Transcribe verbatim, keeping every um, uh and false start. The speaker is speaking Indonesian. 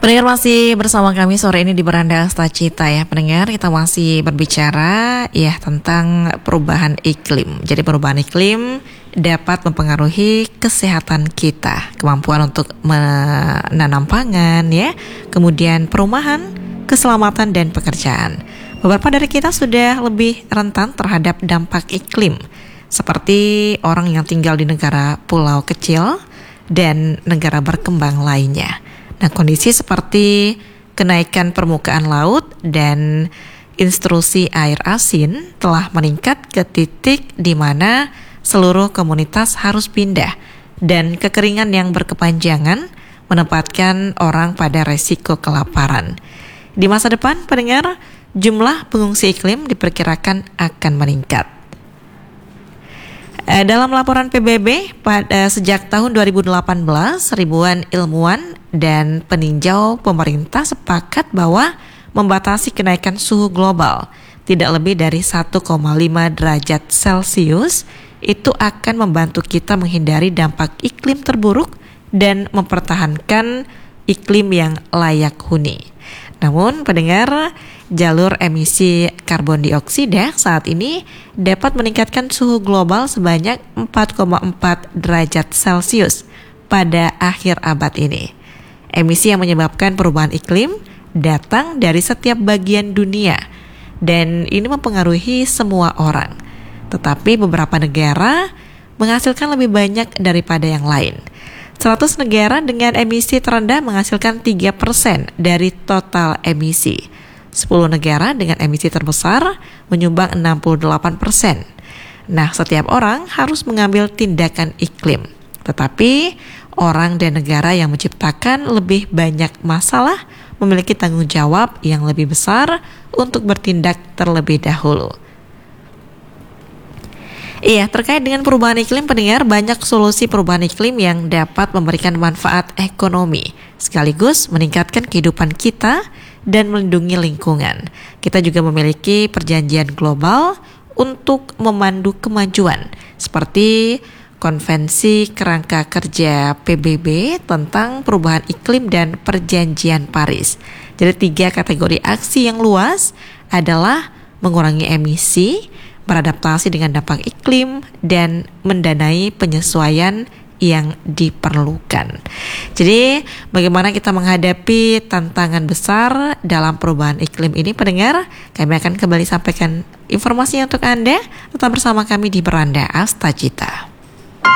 Pendengar masih bersama kami sore ini di Beranda Astacita ya. Pendengar, kita masih berbicara ya tentang perubahan iklim. Jadi perubahan iklim dapat mempengaruhi kesehatan kita, kemampuan untuk menanam pangan ya, kemudian perumahan, keselamatan dan pekerjaan. Beberapa dari kita sudah lebih rentan terhadap dampak iklim, seperti orang yang tinggal di negara pulau kecil dan negara berkembang lainnya. Nah, kondisi seperti kenaikan permukaan laut dan intrusi air asin telah meningkat ke titik di mana seluruh komunitas harus pindah, dan kekeringan yang berkepanjangan menempatkan orang pada resiko kelaparan. Di masa depan, pendengar, jumlah pengungsi iklim diperkirakan akan meningkat. Dalam laporan P B B pada sejak tahun dua ribu delapan belas, ribuan ilmuwan dan peninjau pemerintah sepakat bahwa membatasi kenaikan suhu global tidak lebih dari satu koma lima derajat Celcius itu akan membantu kita menghindari dampak iklim terburuk dan mempertahankan iklim yang layak huni. Namun, pendengar, jalur emisi karbon dioksida saat ini dapat meningkatkan suhu global sebanyak empat koma empat derajat Celcius pada akhir abad ini. Emisi yang menyebabkan perubahan iklim datang dari setiap bagian dunia, dan ini mempengaruhi semua orang. Tetapi beberapa negara menghasilkan lebih banyak daripada yang lain. seratus negara dengan emisi terendah menghasilkan tiga persen dari total emisi. sepuluh negara dengan emisi terbesar menyumbang enam puluh delapan persen. Nah, setiap orang harus mengambil tindakan iklim. Tetapi orang dan negara yang menciptakan lebih banyak masalah memiliki tanggung jawab yang lebih besar untuk bertindak terlebih dahulu. Iya, terkait dengan perubahan iklim, pendengar, banyak solusi perubahan iklim yang dapat memberikan manfaat ekonomi, sekaligus meningkatkan kehidupan kita dan melindungi lingkungan. Kita juga memiliki perjanjian global untuk memandu kemajuan, seperti Konvensi Kerangka Kerja P B B tentang perubahan iklim dan Perjanjian Paris. Jadi tiga kategori aksi yang luas adalah mengurangi emisi, beradaptasi dengan dampak iklim, dan mendanai penyesuaian yang diperlukan. Jadi, bagaimana kita menghadapi tantangan besar dalam perubahan iklim ini, pendengar? Kami akan kembali sampaikan informasinya untuk Anda. Tetap bersama kami di Beranda Astacita.